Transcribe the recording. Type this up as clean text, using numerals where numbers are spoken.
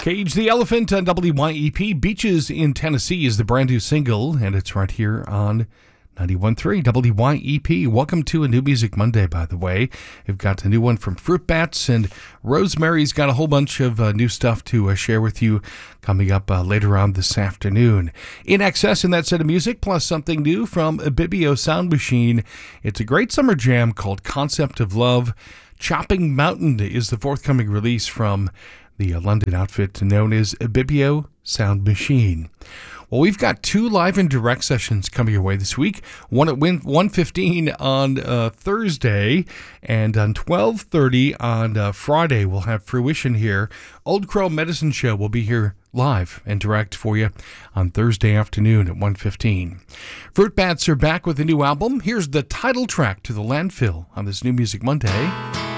Cage the Elephant on WYEP. Beaches in Tennessee is the brand new single, and it's right here on 91.3 WYEP. Welcome to a New Music Monday, by the way. We've got a new one from Fruit Bats, and Rosemary's got a whole bunch of new stuff to share with you coming up later on this afternoon. In excess in that set of music, plus something new from Ibibio Sound Machine. It's a great summer jam called Concept of Love. Chopping Mountain is the forthcoming release from the London outfit known as Ibibio Sound Machine. Well, we've got two live and direct sessions coming your way this week. One at 1:15 on Thursday, and on 12:30 on Friday, we'll have Fruition here. Old Crow Medicine Show will be here live and direct for you on Thursday afternoon at 1:15. Fruit Bats are back with a new album. Here's the title track to The Landfill on this New Music Monday.